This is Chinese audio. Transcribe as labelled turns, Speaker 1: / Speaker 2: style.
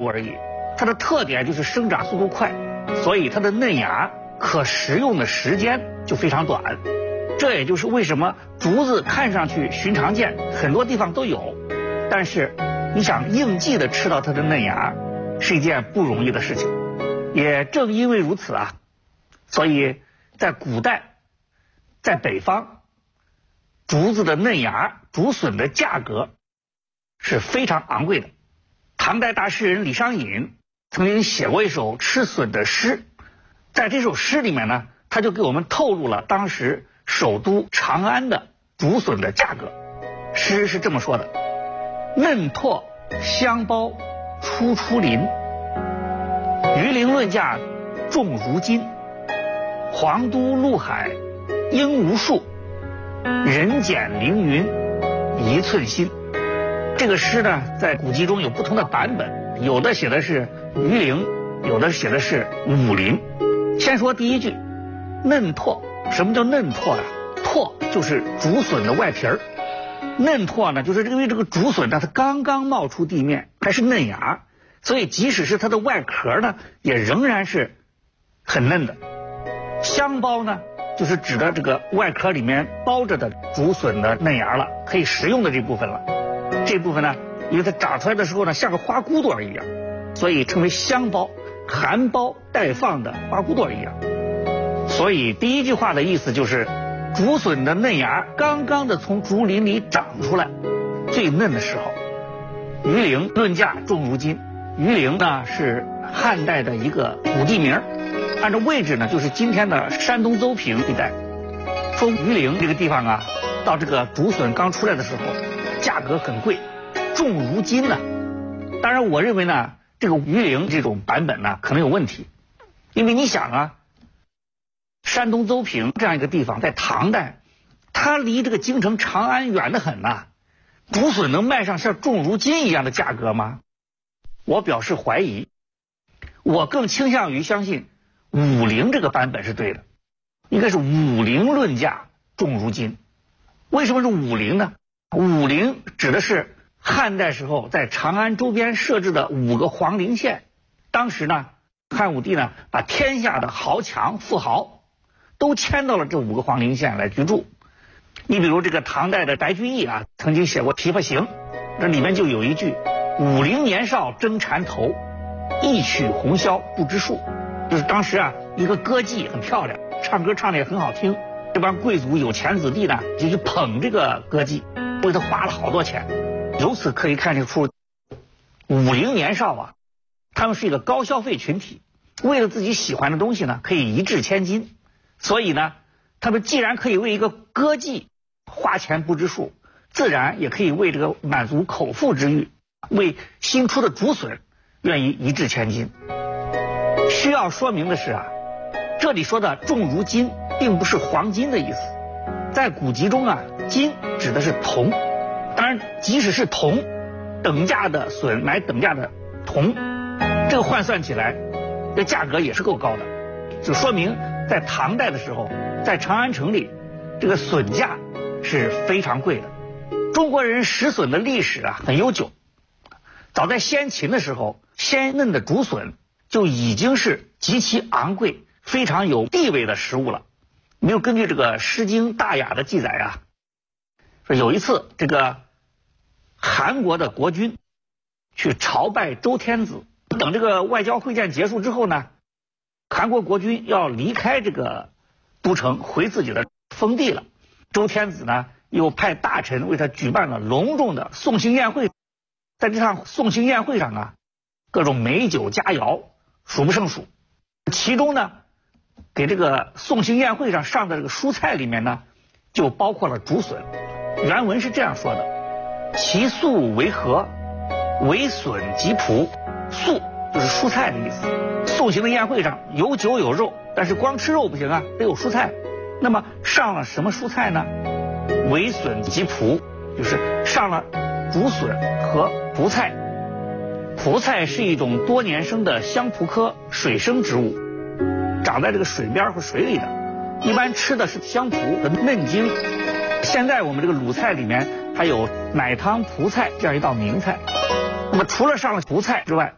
Speaker 1: 而已。它的特点就是生长速度快，所以它的嫩芽可食用的时间就非常短。这也就是为什么竹子看上去寻常见，很多地方都有，但是你想应季的吃到它的嫩芽是一件不容易的事情。也正因为如此啊，所以在古代，在北方，竹子的嫩芽、竹笋的价格是非常昂贵的。唐代大诗人李商隐曾经写过一首吃笋的诗，在这首诗里面呢，他就给我们透露了当时首都长安的竹笋的价格。诗是这么说的：嫩拓香包初出林，鱼鳞论价重如金。黄都陆海应无数，人捡凌云一寸心。这个诗呢，在古籍中有不同的版本，有的写的是鱼鳞，有的写的是武鳞。先说第一句，嫩拓。什么叫嫩拓呀？拓就是竹笋的外皮儿，嫩拓呢，就是因为这个竹笋呢，它刚刚冒出地面，还是嫩芽，所以即使是它的外壳呢，也仍然是很嫩的。香包呢，就是指的这个外壳里面包着的竹笋的嫩芽了，可以食用的这部分了。这部分呢，因为它长出来的时候呢，像个花骨朵一样，所以称为香包，含苞待放的花骨朵一样。所以第一句话的意思就是，竹笋的嫩芽刚刚的从竹林里长出来，最嫩的时候。鱼鳞论价重如金。鱼鳞呢是汉代的一个古地名，按照位置呢就是今天的山东邹平一带。说鱼鳞这个地方啊，到这个竹笋刚出来的时候，价格很贵，重如金呢。当然我认为呢，这个鱼鳞这种版本呢可能有问题，因为你想啊，山东邹平这样一个地方，在唐代，它离这个京城长安远得很呐，竹笋能卖上像重如金一样的价格吗？我表示怀疑，我更倾向于相信武陵这个版本是对的，应该是武陵论价重如金。为什么是武陵呢？武陵指的是汉代时候在长安周边设置的5个皇陵县。当时呢，汉武帝呢把天下的豪强富豪都迁到了这5个皇陵县来居住。你比如这个唐代的白居易啊，曾经写过《琵琶行》，这里面就有一句：武陵年少争缠头，一曲红绡不知数。就是当时啊，一个歌妓很漂亮，唱歌唱的也很好听，这帮贵族有钱子弟呢就去捧这个歌妓，为他花了好多钱。由此可以看出，武陵年少啊，他们是一个高消费群体，为了自己喜欢的东西呢，可以一掷千金。所以呢，他们既然可以为一个歌妓花钱不知数，自然也可以为这个满足口腹之欲，为新出的竹笋愿意一掷千金。需要说明的是啊，这里说的重如金并不是黄金的意思，在古籍中啊，金指的是铜。当然即使是铜，等价的笋买等价的铜，这个换算起来这价格也是够高的，就说明在唐代的时候，在长安城里这个笋价是非常贵的。中国人食笋的历史啊很悠久，早在先秦的时候，鲜嫩的竹笋就已经是极其昂贵、非常有地位的食物了。没有根据这个《诗经·大雅》的记载啊，说有一次这个韩国的国君去朝拜周天子，等这个外交会见结束之后呢，韩国国君要离开这个都城回自己的封地了。周天子呢又派大臣为他举办了隆重的送行宴会。在这场送行宴会上啊，各种美酒佳肴数不胜数。其中呢，给这个送行宴会上上的这个蔬菜里面呢，就包括了竹笋。原文是这样说的：其素为何？为笋及蒲。素就是蔬菜的意思。送行的宴会上有酒有肉，但是光吃肉不行啊，得有蔬菜。那么上了什么蔬菜呢？为笋及蒲，就是上了竹笋和蒲菜。蒲菜是一种多年生的香蒲科水生植物，长在这个水边和水里的，一般吃的是香蒲的嫩茎。现在我们这个鲁菜里面还有奶汤蒲菜这样一道名菜。那么除了上了蒲菜之外，